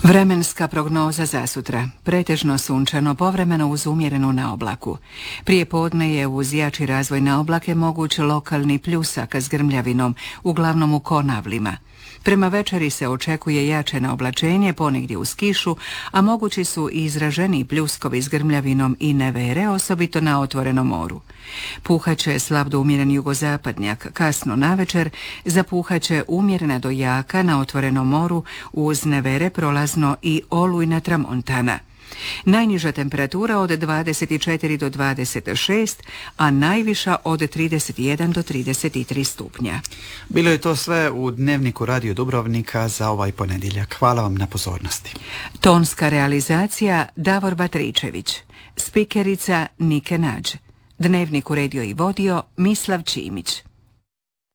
Vremenska prognoza za sutra. Pretežno sunčano, povremeno uz umjerenu naoblaku. Prije podne je uz jači razvoj naoblake moguć lokalni pljusak s grmljavinom, uglavnom u Konavlima. Prema večeri se očekuje jače naoblačenje, ponegdje uz kišu, a mogući su i izraženiji pljuskovi s grmljavinom i nevere, osobito na otvorenom moru. Puhaće slab do umjeren jugozapadnjak, kasno navečer zapuhaće umjerena do jaka na otvorenom moru, uz nevere prolazno i olujna tramontana. Najniža temperatura od 24 do 26, a najviša od 31 do 33 stupnja. Bilo je to sve u Dnevniku Radio Dubrovnika za ovaj ponedjeljak. Hvala vam na pozornosti. Tonska realizacija Davor Batričević, spikerica Nike Nađ. Dnevnik uredio i vodio Mislav Čimić.